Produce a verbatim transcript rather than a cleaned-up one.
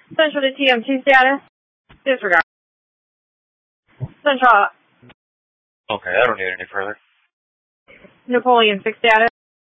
Central to T M two status. Disregard. Central. Okay, I don't need any further. Napoleon six status.